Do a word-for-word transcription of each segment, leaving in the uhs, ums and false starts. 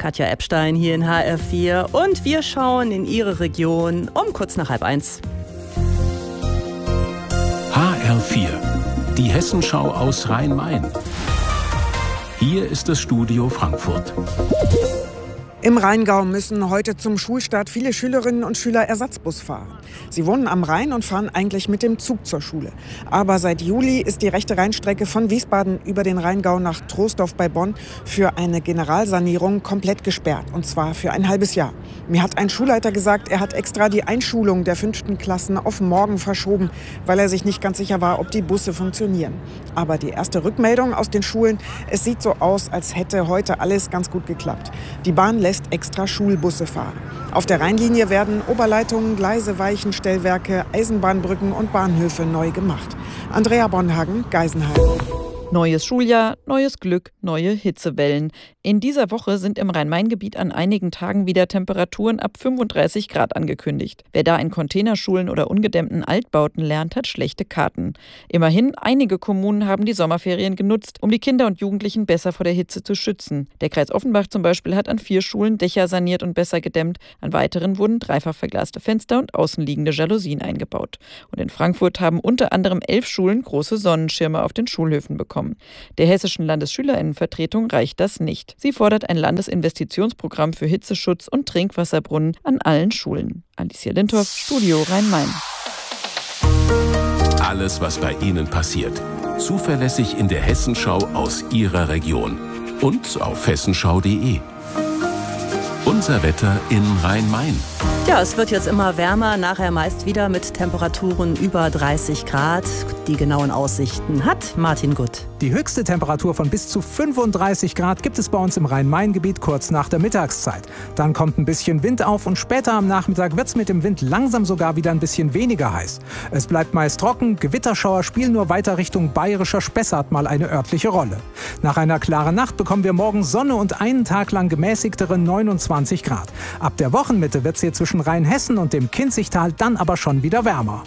Katja Epstein hier in H R vier und wir schauen in Ihre Region um kurz nach halb eins. H R vier, die Hessenschau aus Rhein-Main. Hier ist das Studio Frankfurt. Im Rheingau müssen heute zum Schulstart viele Schülerinnen und Schüler Ersatzbus fahren. Sie wohnen am Rhein und fahren eigentlich mit dem Zug zur Schule. Aber seit Juli ist die rechte Rheinstrecke von Wiesbaden über den Rheingau nach Troisdorf bei Bonn für eine Generalsanierung komplett gesperrt. Und zwar für ein halbes Jahr. Mir hat ein Schulleiter gesagt, er hat extra die Einschulung der fünften Klassen auf morgen verschoben, weil er sich nicht ganz sicher war, ob die Busse funktionieren. Aber die erste Rückmeldung aus den Schulen, es sieht so aus, als hätte heute alles ganz gut geklappt. Die Bahn lässt extra Schulbusse fahren. Auf der Rheinlinie werden Oberleitungen, Gleise, Weichen, Stellwerke, Eisenbahnbrücken und Bahnhöfe neu gemacht. Andrea Bonhagen, Geisenheim. Neues Schuljahr, neues Glück, neue Hitzewellen. In dieser Woche sind im Rhein-Main-Gebiet an einigen Tagen wieder Temperaturen ab fünfunddreißig Grad angekündigt. Wer da in Containerschulen oder ungedämmten Altbauten lernt, hat schlechte Karten. Immerhin, einige Kommunen haben die Sommerferien genutzt, um die Kinder und Jugendlichen besser vor der Hitze zu schützen. Der Kreis Offenbach zum Beispiel hat an vier Schulen Dächer saniert und besser gedämmt. An weiteren wurden dreifach verglaste Fenster und außenliegende Jalousien eingebaut. Und in Frankfurt haben unter anderem elf Schulen große Sonnenschirme auf den Schulhöfen bekommen. Der hessischen Landesschülerinnenvertretung reicht das nicht. Sie fordert ein Landesinvestitionsprogramm für Hitzeschutz und Trinkwasserbrunnen an allen Schulen. Alicia Lindhoff, Studio Rhein-Main. Alles, was bei Ihnen passiert, zuverlässig in der Hessenschau aus Ihrer Region und auf hessenschau punkt de. Unser Wetter in Rhein-Main. Ja, es wird jetzt immer wärmer, nachher meist wieder mit Temperaturen über dreißig Grad. Die genauen Aussichten hat Martin Gutt. Die höchste Temperatur von bis zu fünfunddreißig Grad gibt es bei uns im Rhein-Main-Gebiet kurz nach der Mittagszeit. Dann kommt ein bisschen Wind auf und später am Nachmittag wird es mit dem Wind langsam sogar wieder ein bisschen weniger heiß. Es bleibt meist trocken, Gewitterschauer spielen nur weiter Richtung bayerischer Spessart mal eine örtliche Rolle. Nach einer klaren Nacht bekommen wir morgen Sonne und einen Tag lang gemäßigtere neunundzwanzig Grad. Ab der Wochenmitte wird es hier zwischen Rheinhessen und dem Kinzigtal dann aber schon wieder wärmer.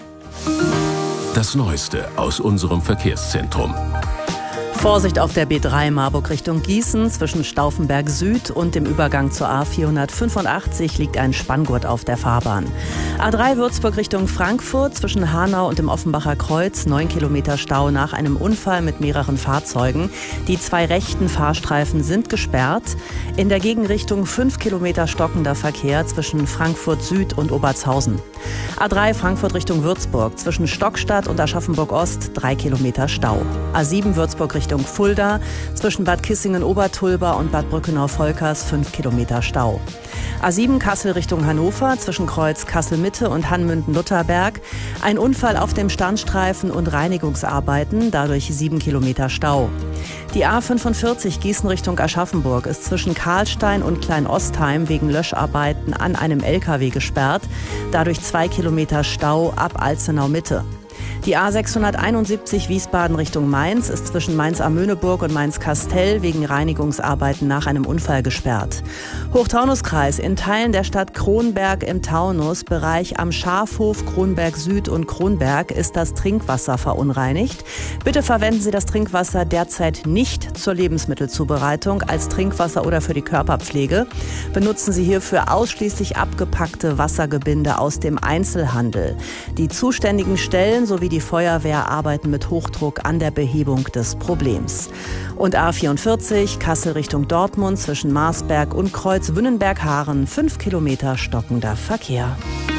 Das Neueste aus unserem Verkehrszentrum. Vorsicht auf der B drei Marburg Richtung Gießen. Zwischen Stauffenberg Süd und dem Übergang zur A vierhundertfünfundachtzig liegt ein Spanngurt auf der Fahrbahn. A drei Würzburg Richtung Frankfurt. Zwischen Hanau und dem Offenbacher Kreuz neun Kilometer Stau nach einem Unfall mit mehreren Fahrzeugen. Die zwei rechten Fahrstreifen sind gesperrt. In der Gegenrichtung fünf Kilometer stockender Verkehr zwischen Frankfurt Süd und Obertshausen. A drei Frankfurt Richtung Würzburg. Zwischen Stockstadt und Aschaffenburg Ost drei Kilometer Stau. A sieben Würzburg Richtung Fulda, zwischen Bad Kissingen-Obertulba und Bad Brückenau-Volkers fünf Kilometer Stau. A sieben Kassel Richtung Hannover, zwischen Kreuz Kassel-Mitte und Hanmünden-Lutherberg. Ein Unfall auf dem Standstreifen und Reinigungsarbeiten, dadurch sieben Kilometer Stau. Die A fünfundvierzig Gießen Richtung Aschaffenburg ist zwischen Karlstein und Kleinostheim wegen Löscharbeiten an einem L K W gesperrt, dadurch zwei Kilometer Stau ab Alzenau-Mitte. Die A sechshunderteinundsiebzig Wiesbaden Richtung Mainz ist zwischen Mainz-Amöneburg und Mainz-Kastell wegen Reinigungsarbeiten nach einem Unfall gesperrt. Hochtaunuskreis in Teilen der Stadt Kronberg im Taunus, Bereich am Schafhof, Kronberg Süd und Kronberg, ist das Trinkwasser verunreinigt. Bitte verwenden Sie das Trinkwasser derzeit nicht zur Lebensmittelzubereitung, als Trinkwasser oder für die Körperpflege. Benutzen Sie hierfür ausschließlich abgepackte Wassergebinde aus dem Einzelhandel. Die zuständigen Stellen sowie die Feuerwehr arbeiten mit Hochdruck an der Behebung des Problems. Und A vierundvierzig Kassel Richtung Dortmund zwischen Marsberg und Kreuz Wünnenberg-Haaren fünf Kilometer stockender Verkehr.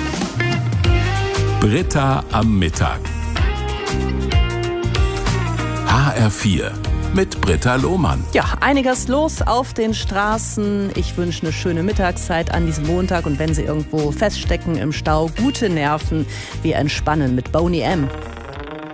Britta am Mittag. H R vier mit Britta Lohmann. Ja, einiges los auf den Straßen. Ich wünsche eine schöne Mittagszeit an diesem Montag. Und wenn Sie irgendwo feststecken im Stau, gute Nerven. Wir entspannen mit Boney M.